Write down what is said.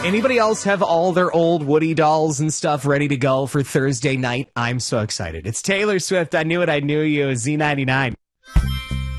Anybody else have all their old Woody dolls and stuff ready to go for Thursday night? I'm so excited. It's Taylor Swift. I Knew It, I Knew You, Z99.